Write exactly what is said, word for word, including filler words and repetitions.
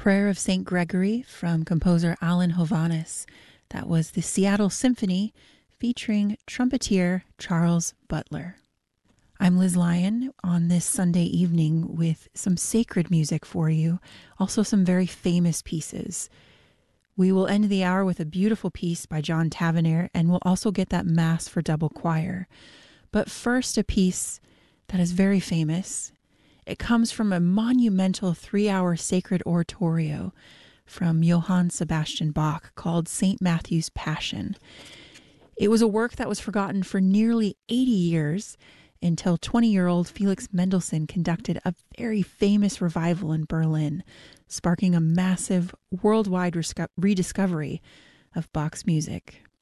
Prayer of Saint Gregory from composer Alan Hovhaness. That was the Seattle Symphony featuring trumpeter Charles Butler. I'm Liz Lyon on this Sunday evening with some sacred music for you, also some very famous pieces. We will end the hour with a beautiful piece by John Tavener, and we'll also get that Mass for double choir. But first, a piece that is very famous. It comes from a monumental three-hour sacred oratorio from Johann Sebastian Bach called Saint Matthew's Passion. It was a work that was forgotten for nearly eighty years until twenty-year-old Felix Mendelssohn conducted a very famous revival in Berlin, sparking a massive worldwide rediscovery of Bach's music.